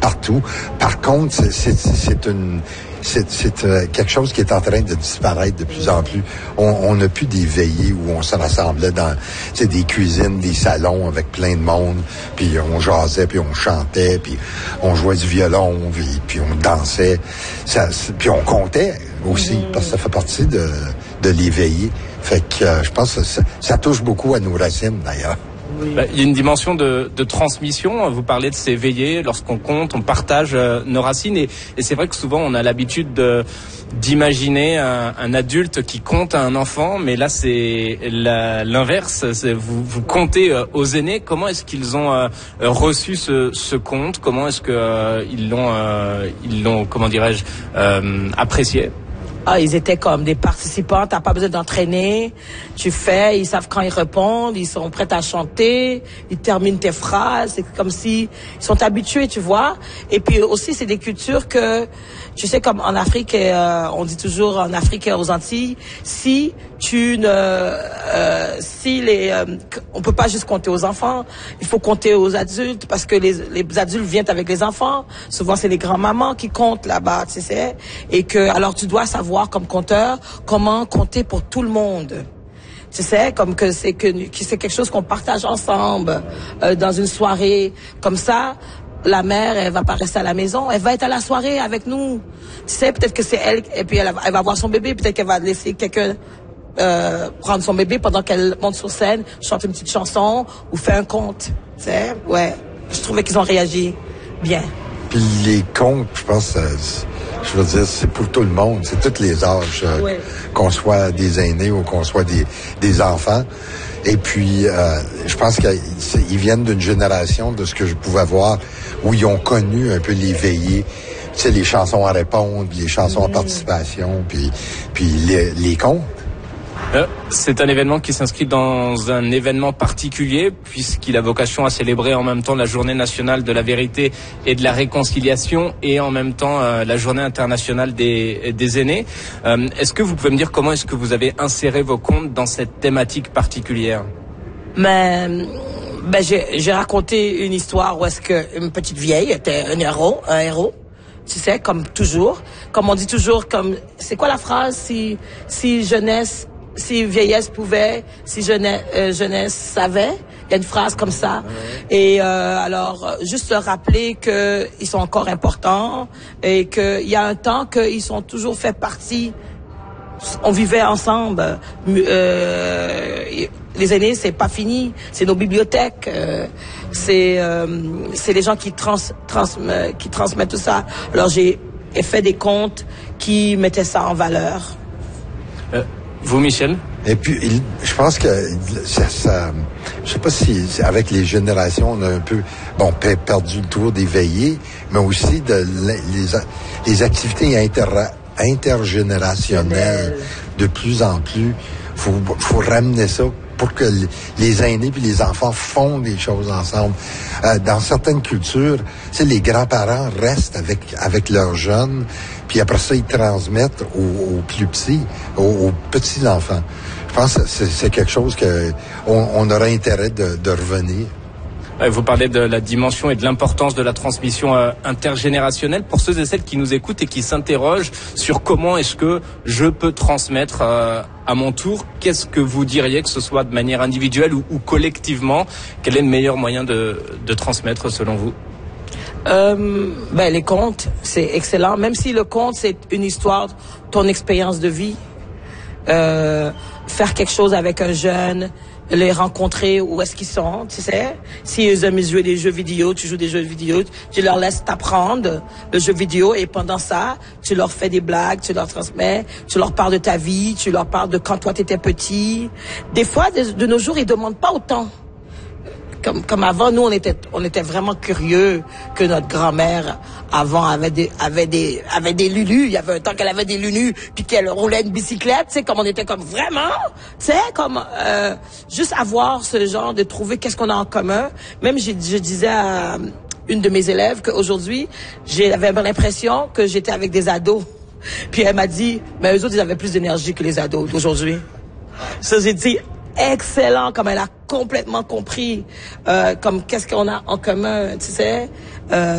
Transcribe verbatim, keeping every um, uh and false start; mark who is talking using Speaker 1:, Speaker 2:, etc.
Speaker 1: partout. Par contre, c'est, c'est, c'est une... C'est, c'est euh, quelque chose qui est en train de disparaître de plus en plus. On n'a plus des veillées où on se rassemblait dans des cuisines, des salons avec plein de monde, puis on jasait, puis on chantait, puis on jouait du violon, puis, puis on dansait. Ça, puis on comptait aussi, mmh. parce que ça fait partie de, de les veillées. Fait que euh, je pense que ça, ça touche beaucoup à nos racines, d'ailleurs.
Speaker 2: Oui. Il y a une dimension de, de transmission. Vous parlez de ces veillées, lorsqu'on compte, on partage euh, nos racines. Et, et c'est vrai que souvent, on a l'habitude de, d'imaginer un, un adulte qui compte à un enfant. Mais là, c'est la, l'inverse. C'est vous, vous comptez euh, aux aînés. Comment est-ce qu'ils ont euh, reçu ce, ce conte ? Comment est-ce que euh, ils l'ont, euh, ils l'ont, comment dirais-je, euh, apprécié ?
Speaker 3: Ah, ils étaient comme des participants, t'as pas besoin d'entraîner, tu fais, ils savent quand ils répondent, ils sont prêts à chanter, ils terminent tes phrases, c'est comme si ils sont habitués, tu vois. Et puis aussi, c'est des cultures que, tu sais, comme en Afrique, euh, on dit toujours en Afrique et aux Antilles, si tu ne, euh, si les, euh, on peut pas juste compter aux enfants, il faut compter aux adultes parce que les, les adultes viennent avec les enfants. Souvent, c'est les grands-mamans qui comptent là-bas, tu sais. Et que, alors tu dois savoir comme compteur comment compter pour tout le monde. Tu sais, comme que c'est que, que c'est quelque chose qu'on partage ensemble euh, dans une soirée comme ça. La mère, elle va pas rester à la maison, elle va être à la soirée avec nous. Tu sais, peut-être que c'est elle, et puis elle, elle va voir son bébé, peut-être qu'elle va laisser quelqu'un euh, prendre son bébé pendant qu'elle monte sur scène, chante une petite chanson ou fait un conte. Tu sais, ouais. Je trouvais qu'ils ont réagi bien.
Speaker 1: Puis les contes, je pense, euh, je veux dire, c'est pour tout le monde, c'est tous les âges, euh, oui. Qu'on soit des aînés ou qu'on soit des, des enfants. Et puis, euh, je pense qu'ils viennent d'une génération, de ce que je pouvais voir, où ils ont connu un peu les veillées, tu sais, les chansons à répondre, les chansons mmh. à participation, puis, puis les, les contes.
Speaker 2: Euh, c'est un événement qui s'inscrit dans un événement particulier puisqu'il a vocation à célébrer en même temps la journée nationale de la vérité et de la réconciliation et en même temps euh, la journée internationale des, des aînés. Euh, est-ce que vous pouvez me dire comment est-ce que vous avez inséré vos contes dans cette thématique particulière ?
Speaker 3: Mais, ben, j'ai, j'ai raconté une histoire où est-ce que une petite vieille était un héros, un héros. Tu sais, comme toujours, comme on dit toujours, comme c'est quoi la phrase si si jeunesse Si vieillesse pouvait, si jeunesse, euh, jeunesse savait, il y a une phrase comme ça. Et euh, alors, juste rappeler que ils sont encore importants et qu'il y a un temps qu'ils ont toujours fait partie. On vivait ensemble. Euh, les aînés, c'est pas fini. C'est nos bibliothèques. Euh, c'est euh, c'est les gens qui trans, trans qui transmettent tout ça. Alors j'ai fait des contes qui mettaient ça en valeur.
Speaker 2: Euh. Vous, Michel?
Speaker 1: Et puis, il, je pense que ça, ça, je sais pas si avec les générations, on a un peu, bon, perdu le tour des veillées, mais aussi de les, les activités inter, intergénérationnelles. De plus en plus, faut, faut ramener ça pour que les aînés puis les enfants font des choses ensemble. Euh, dans certaines cultures, tu sais, les grands-parents restent avec avec leurs jeunes, puis après ça, ils transmettent aux, aux plus petits, aux, aux petits enfants. Je pense que c'est, c'est quelque chose que on, on aurait intérêt de, de revenir.
Speaker 2: Vous parlez de la dimension et de l'importance de la transmission euh, intergénérationnelle. Pour ceux et celles qui nous écoutent et qui s'interrogent sur comment est-ce que je peux transmettre euh, à mon tour, qu'est-ce que vous diriez, que ce soit de manière individuelle ou, ou collectivement, quel est le meilleur moyen de, de transmettre selon vous ?
Speaker 3: Euh, ben, les contes, c'est excellent. Même si le conte, c'est une histoire, ton expérience de vie, euh, faire quelque chose avec un jeune, les rencontrer où est-ce qu'ils sont, tu sais. Si ils aiment jouer des jeux vidéo, tu joues des jeux vidéo, tu leur laisses t'apprendre le jeu vidéo et pendant ça, tu leur fais des blagues, tu leur transmets, tu leur parles de ta vie, tu leur parles de quand toi t'étais petit. Des fois, de, de nos jours, ils demandent pas autant. Comme, comme avant, nous, on était, on était vraiment curieux que notre grand-mère, avant, avait des, avait des, avait des lulus. Il y avait un temps qu'elle avait des lulus, puis qu'elle roulait une bicyclette, tu sais, comme on était comme vraiment, tu sais, comme, euh, juste avoir ce genre de trouver qu'est-ce qu'on a en commun. Même, je, je disais à une de mes élèves qu'aujourd'hui, j'avais l'impression que j'étais avec des ados. Puis elle m'a dit, mais eux autres, ils avaient plus d'énergie que les ados d'aujourd'hui. Ça, j'ai dit, excellent, comme elle a complètement compris, euh, comme qu'est-ce qu'on a en commun, tu sais. Euh,